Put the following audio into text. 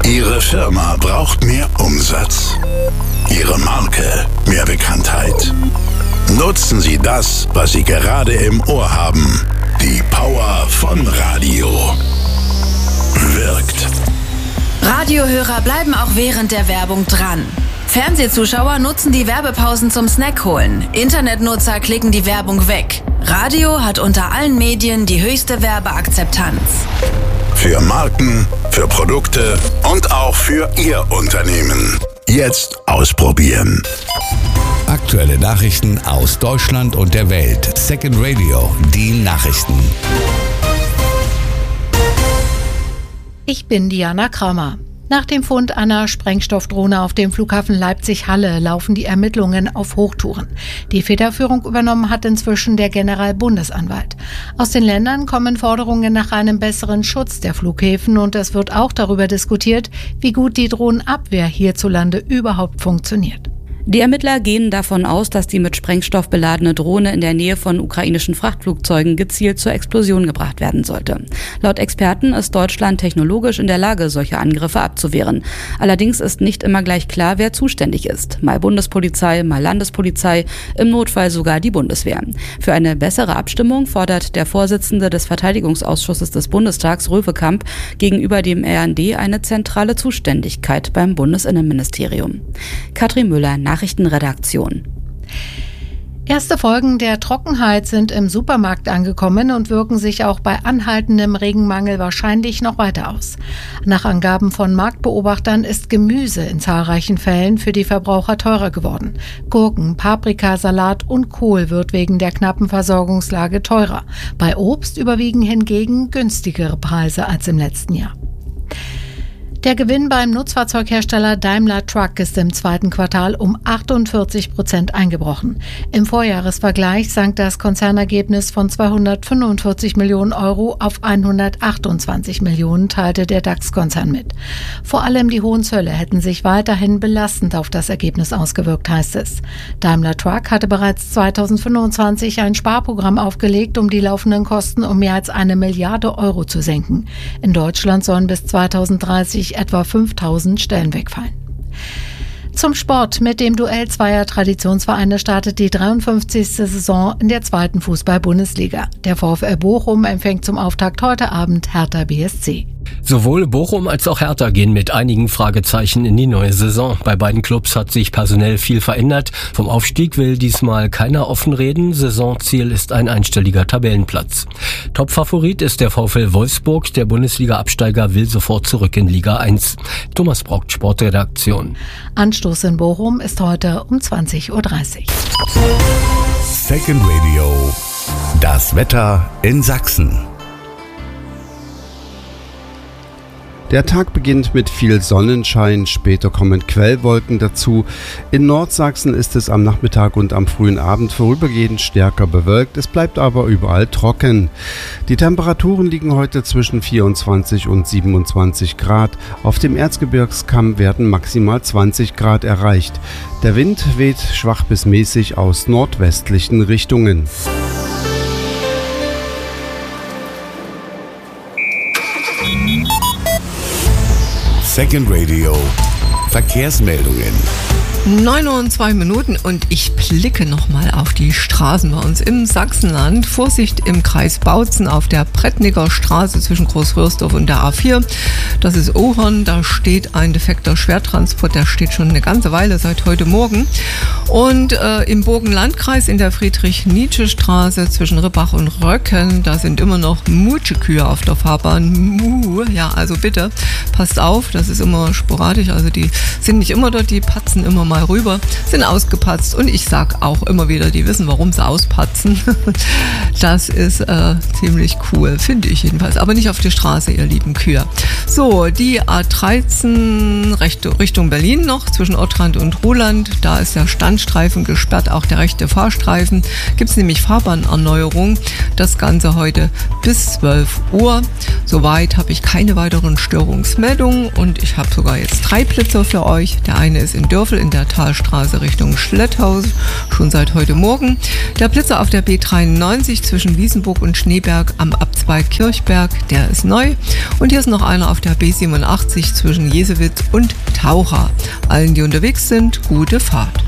Ihre Firma braucht mehr Umsatz. Ihre Marke mehr Bekanntheit. Nutzen Sie das, was Sie gerade im Ohr haben. Die Power von Radio. Wirkt. Radiohörer bleiben auch während der Werbung dran. Fernsehzuschauer nutzen die Werbepausen zum Snack holen. Internetnutzer klicken die Werbung weg. Radio hat unter allen Medien die höchste Werbeakzeptanz. Für Marken, für Produkte und auch für Ihr Unternehmen. Jetzt ausprobieren. Aktuelle Nachrichten aus Deutschland und der Welt. Second Radio, die Nachrichten. Ich bin Diana Kramer. Nach dem Fund einer Sprengstoffdrohne auf dem Flughafen Leipzig-Halle laufen die Ermittlungen auf Hochtouren. Die Federführung übernommen hat inzwischen der Generalbundesanwalt. Aus den Ländern kommen Forderungen nach einem besseren Schutz der Flughäfen und es wird auch darüber diskutiert, wie gut die Drohnenabwehr hierzulande überhaupt funktioniert. Die Ermittler gehen davon aus, dass die mit Sprengstoff beladene Drohne in der Nähe von ukrainischen Frachtflugzeugen gezielt zur Explosion gebracht werden sollte. Laut Experten ist Deutschland technologisch in der Lage, solche Angriffe abzuwehren. Allerdings ist nicht immer gleich klar, wer zuständig ist. Mal Bundespolizei, mal Landespolizei, im Notfall sogar die Bundeswehr. Für eine bessere Abstimmung fordert der Vorsitzende des Verteidigungsausschusses des Bundestags, Röwekamp, gegenüber dem RND eine zentrale Zuständigkeit beim Bundesinnenministerium. Katrin Müller, Nachrichtenredaktion. Erste Folgen der Trockenheit sind im Supermarkt angekommen und wirken sich auch bei anhaltendem Regenmangel wahrscheinlich noch weiter aus. Nach Angaben von Marktbeobachtern ist Gemüse in zahlreichen Fällen für die Verbraucher teurer geworden. Gurken, Paprika, Salat und Kohl wird wegen der knappen Versorgungslage teurer. Bei Obst überwiegen hingegen günstigere Preise als im letzten Jahr. Der Gewinn beim Nutzfahrzeughersteller Daimler Truck ist im zweiten Quartal um 48% eingebrochen. Im Vorjahresvergleich sank das Konzernergebnis von 245 Millionen Euro auf 128 Millionen, teilte der DAX-Konzern mit. Vor allem die hohen Zölle hätten sich weiterhin belastend auf das Ergebnis ausgewirkt, heißt es. Daimler Truck hatte bereits 2025 ein Sparprogramm aufgelegt, um die laufenden Kosten um mehr als 1 Milliarde Euro zu senken. In Deutschland sollen bis 2030 etwa 5.000 Stellen wegfallen. Zum Sport. Mit dem Duell zweier Traditionsvereine startet die 53. Saison in der zweiten Fußball-Bundesliga. Der VfL Bochum empfängt zum Auftakt heute Abend Hertha BSC. Sowohl Bochum als auch Hertha gehen mit einigen Fragezeichen in die neue Saison. Bei beiden Clubs hat sich personell viel verändert. Vom Aufstieg will diesmal keiner offen reden. Saisonziel ist ein einstelliger Tabellenplatz. Topfavorit ist der VfL Wolfsburg. Der Bundesliga-Absteiger will sofort zurück in Liga 1. Thomas Brockt, Sportredaktion. Anstoß in Bochum ist heute um 20.30 Uhr. Second Radio. Das Wetter in Sachsen. Der Tag beginnt mit viel Sonnenschein, später kommen Quellwolken dazu. In Nordsachsen ist es am Nachmittag und am frühen Abend vorübergehend stärker bewölkt, es bleibt aber überall trocken. Die Temperaturen liegen heute zwischen 24 und 27 Grad. Auf dem Erzgebirgskamm werden maximal 20 Grad erreicht. Der Wind weht schwach bis mäßig aus nordwestlichen Richtungen. Second Radio. Verkehrsmeldungen. 9:02 und ich blicke nochmal auf die Straßen bei uns im Sachsenland. Vorsicht im Kreis Bautzen auf der Prettnicker Straße zwischen Großröhrsdorf und der A4. Das ist Ohorn, da steht ein defekter Schwertransport, der steht schon eine ganze Weile seit heute Morgen. Und im Burgenlandkreis in der Friedrich-Nietzsche-Straße zwischen Rippach und Röcken, da sind immer noch Mutschekühe auf der Fahrbahn. Ja, also bitte, passt auf, das ist immer sporadisch, also die sind nicht immer dort, die patzen immer mal rüber, sind ausgepatzt und ich sag auch immer wieder, die wissen, warum sie auspatzen. Das ist ziemlich cool, finde ich jedenfalls, aber nicht auf die Straße, ihr lieben Kühe. So, die A13 Richtung Berlin noch, zwischen Ottrand und Ruhland, da ist der Standstreifen gesperrt, auch der rechte Fahrstreifen, gibt es nämlich Fahrbahnerneuerung, das Ganze heute bis 12 Uhr. Soweit habe ich keine weiteren Störungsmeldungen und ich habe sogar jetzt 3 Blitzer für euch. Der eine ist in Dörfel in der Talstraße Richtung Schletthausen, schon seit heute Morgen. Der Blitzer auf der B93 zwischen Wiesenburg und Schneeberg am Abzweig Kirchberg, der ist neu. Und hier ist noch einer auf der B87 zwischen Jesewitz und Taucha. Allen, die unterwegs sind, gute Fahrt.